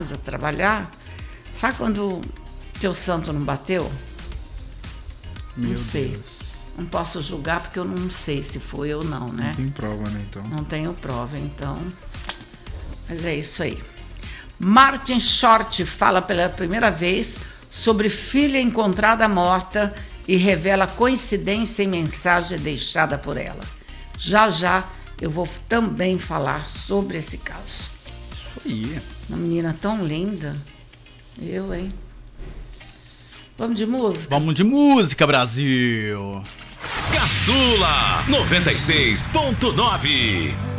a trabalhar. Sabe quando teu santo não bateu? Meu não sei. Deus. Não posso julgar porque eu não sei se foi ou não, né? Não tem prova, né, então? Não tenho prova, então. Mas é isso aí. Martin Short fala pela primeira vez sobre filha encontrada morta e revela coincidência em mensagem deixada por ela. Já já eu vou também falar sobre esse caso. Isso aí. Uma menina tão linda. Eu, hein? Vamos de música? Vamos de música, Brasil! Caçula 96.9.